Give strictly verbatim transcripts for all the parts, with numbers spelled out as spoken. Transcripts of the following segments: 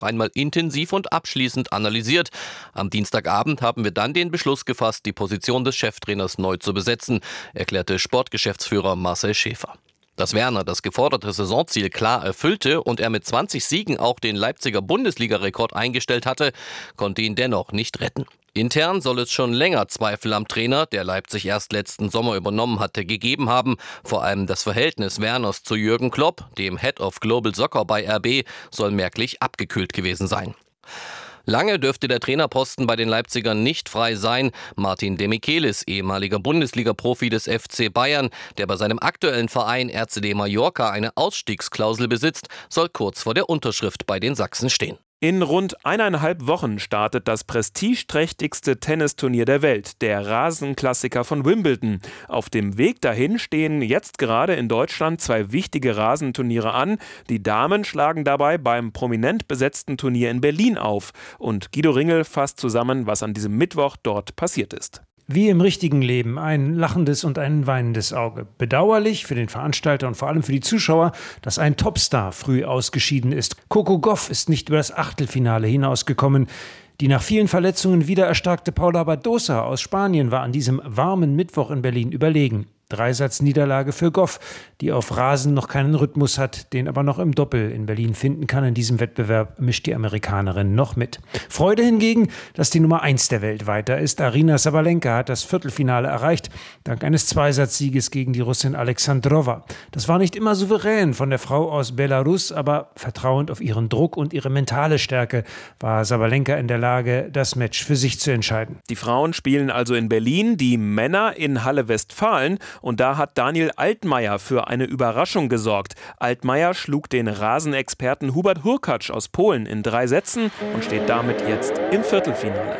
einmal intensiv und abschließend analysiert. Am Dienstagabend haben wir dann den Beschluss gefasst, die Position des Cheftrainers neu zu besetzen, erklärte Sportgeschäftsführer Marcel Schäfer. Dass Werner das geforderte Saisonziel klar erfüllte und er mit zwanzig Siegen auch den Leipziger Bundesliga-Rekord eingestellt hatte, konnte ihn dennoch nicht retten. Intern soll es schon länger Zweifel am Trainer, der Leipzig erst letzten Sommer übernommen hatte, gegeben haben. Vor allem das Verhältnis Werners zu Jürgen Klopp, dem Head of Global Soccer bei R B, soll merklich abgekühlt gewesen sein. Lange dürfte der Trainerposten bei den Leipzigern nicht frei sein. Martin Demichelis, ehemaliger Bundesliga-Profi des F C Bayern, der bei seinem aktuellen Verein R C D Mallorca eine Ausstiegsklausel besitzt, soll kurz vor der Unterschrift bei den Sachsen stehen. In rund eineinhalb Wochen startet das prestigeträchtigste Tennisturnier der Welt, der Rasenklassiker von Wimbledon. Auf dem Weg dahin stehen jetzt gerade in Deutschland zwei wichtige Rasenturniere an. Die Damen schlagen dabei beim prominent besetzten Turnier in Berlin auf. Und Guido Ringel fasst zusammen, was an diesem Mittwoch dort passiert ist. Wie im richtigen Leben, ein lachendes und ein weinendes Auge. Bedauerlich für den Veranstalter und vor allem für die Zuschauer, dass ein Topstar früh ausgeschieden ist. Coco Gauff ist nicht über das Achtelfinale hinausgekommen. Die nach vielen Verletzungen wieder erstarkte Paula Badosa aus Spanien war an diesem warmen Mittwoch in Berlin überlegen. Dreisatzniederlage für Gauff, die auf Rasen noch keinen Rhythmus hat, den aber noch im Doppel in Berlin finden kann. In diesem Wettbewerb mischt die Amerikanerin noch mit. Freude hingegen, dass die Nummer eins der Welt weiter ist. Aryna Sabalenka hat das Viertelfinale erreicht, dank eines Zweisatzsieges gegen die Russin Alexandrova. Das war nicht immer souverän von der Frau aus Belarus, aber vertrauend auf ihren Druck und ihre mentale Stärke war Sabalenka in der Lage, das Match für sich zu entscheiden. Die Frauen spielen also in Berlin, die Männer in Halle Westfalen. Und da hat Daniel Altmaier für eine Überraschung gesorgt. Altmaier schlug den Rasenexperten Hubert Hurkacz aus Polen in drei Sätzen und steht damit jetzt im Viertelfinale.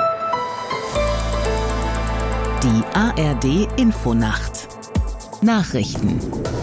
Die A R D Infonacht. Nachrichten.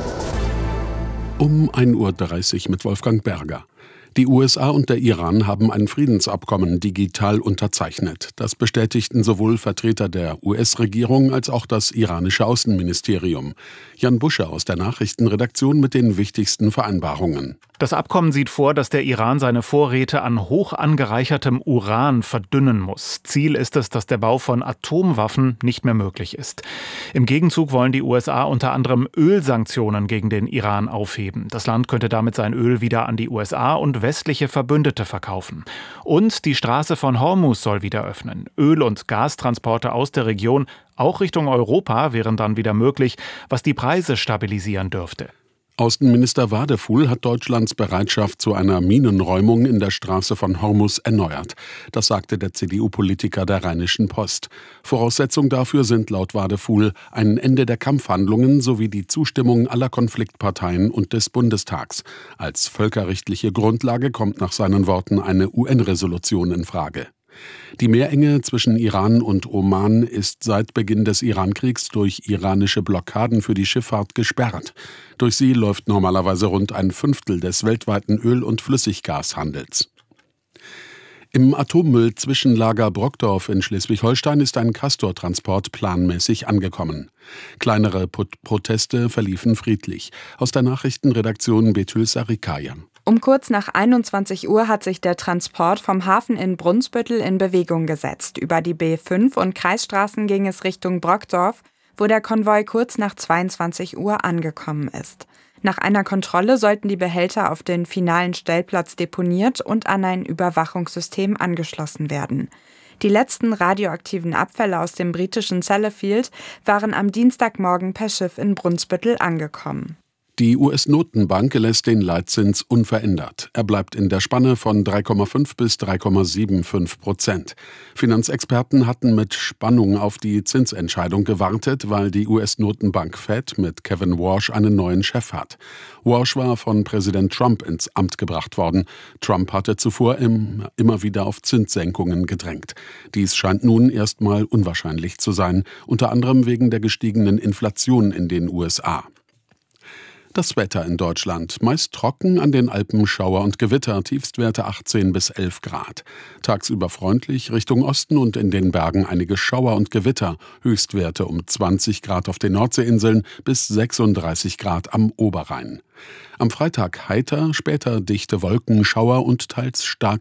Um ein Uhr dreißig mit Wolfgang Berger. Die U S A und der Iran haben ein Friedensabkommen digital unterzeichnet. Das bestätigten sowohl Vertreter der U S-Regierung als auch das iranische Außenministerium. Jan Busche aus der Nachrichtenredaktion mit den wichtigsten Vereinbarungen. Das Abkommen sieht vor, dass der Iran seine Vorräte an hoch angereichertem Uran verdünnen muss. Ziel ist es, dass der Bau von Atomwaffen nicht mehr möglich ist. Im Gegenzug wollen die U S A unter anderem Ölsanktionen gegen den Iran aufheben. Das Land könnte damit sein Öl wieder an die U S A und westliche Verbündete verkaufen. Und die Straße von Hormuz soll wieder öffnen. Öl- und Gastransporte aus der Region, auch Richtung Europa, wären dann wieder möglich, was die Preise stabilisieren dürfte. Außenminister Wadefuhl hat Deutschlands Bereitschaft zu einer Minenräumung in der Straße von Hormuz erneuert. Das sagte der C D U-Politiker der Rheinischen Post. Voraussetzung dafür sind laut Wadefuhl ein Ende der Kampfhandlungen sowie die Zustimmung aller Konfliktparteien und des Bundestags. Als völkerrechtliche Grundlage kommt nach seinen Worten eine U N-Resolution in Frage. Die Meerenge zwischen Iran und Oman ist seit Beginn des Irankriegs durch iranische Blockaden für die Schifffahrt gesperrt. Durch sie läuft normalerweise rund ein Fünftel des weltweiten Öl- und Flüssiggashandels. Im Atommüll-Zwischenlager Brockdorf in Schleswig-Holstein ist ein Castor-Transport planmäßig angekommen. Kleinere Pot- Proteste verliefen friedlich. Aus der Nachrichtenredaktion Betül Sarikaya. Um kurz nach einundzwanzig Uhr hat sich der Transport vom Hafen in Brunsbüttel in Bewegung gesetzt. Über die B fünf und Kreisstraßen ging es Richtung Brockdorf, wo der Konvoi kurz nach zweiundzwanzig Uhr angekommen ist. Nach einer Kontrolle sollten die Behälter auf den finalen Stellplatz deponiert und an ein Überwachungssystem angeschlossen werden. Die letzten radioaktiven Abfälle aus dem britischen Sellafield waren am Dienstagmorgen per Schiff in Brunsbüttel angekommen. Die U S-Notenbank lässt den Leitzins unverändert. Er bleibt in der Spanne von drei Komma fünf bis drei Komma fünfundsiebzig Prozent. Finanzexperten hatten mit Spannung auf die Zinsentscheidung gewartet, weil die U S-Notenbank Fed mit Kevin Warsh einen neuen Chef hat. Warsh war von Präsident Trump ins Amt gebracht worden. Trump hatte zuvor im, immer wieder auf Zinssenkungen gedrängt. Dies scheint nun erstmal unwahrscheinlich zu sein, unter anderem wegen der gestiegenen Inflation in den U S A. Das Wetter in Deutschland. Meist trocken, an den Alpen Schauer und Gewitter, Tiefstwerte achtzehn bis elf Grad. Tagsüber freundlich, Richtung Osten und in den Bergen einige Schauer und Gewitter. Höchstwerte um zwanzig Grad auf den Nordseeinseln bis sechsunddreißig Grad am Oberrhein. Am Freitag heiter, später dichte Wolken, Schauer und teils stark